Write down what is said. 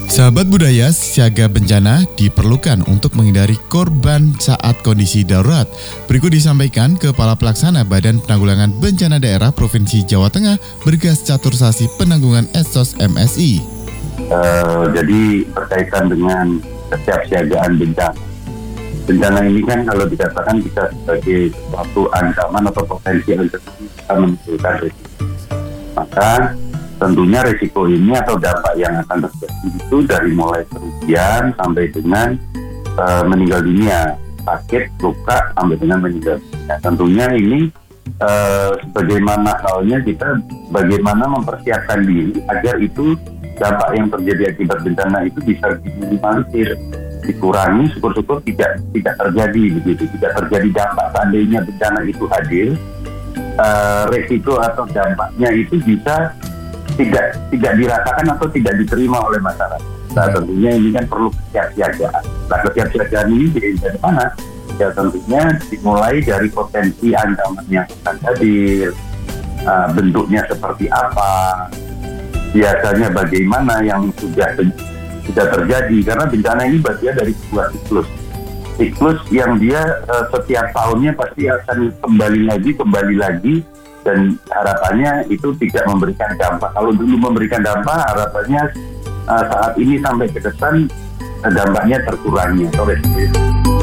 Sahabat budaya, siaga bencana diperlukan untuk menghindari korban saat kondisi darurat. Berikut disampaikan Kepala Pelaksana Badan Penanggulangan Bencana Daerah Provinsi Jawa Tengah, Bergas Catursasi Penanggungan Esos MSI. Jadi berkaitan dengan kesiapsiagaan bencana. Bencana ini kan kalau dikatakan bisa sebagai suatu ancaman atau potensi ancaman bisa menimbulkan risiko. Maka tentunya risiko ini atau dampak yang akan terjadi itu dari mulai kerugian sampai dengan meninggal dunia, sakit, luka sampai dengan meninggal dunia. Tentunya ini sebagaimana halnya kita bagaimana mempersiapkan diri agar itu dampak yang terjadi akibat bencana itu bisa diminimalisir, dikurangi, syukur-syukur tidak terjadi begitu, tidak terjadi dampak. Seandainya bencana itu hadir, risiko atau dampaknya itu bisa tidak dirasakan atau tidak diterima oleh masyarakat. Nah, tentunya ini kan perlu kesiapsiagaan. Nah, kesiapsiagaan ini dari mana? Ya tentunya dimulai dari potensi ancaman yang akan hadir, bentuknya seperti apa, biasanya bagaimana yang sudah terjadi, karena bencana ini bagian dari sebuah siklus yang dia setiap tahunnya pasti akan kembali lagi. Dan harapannya itu tidak memberikan dampak. Kalau dulu memberikan dampak, harapannya saat ini sampai ke depan dampaknya terkurangi.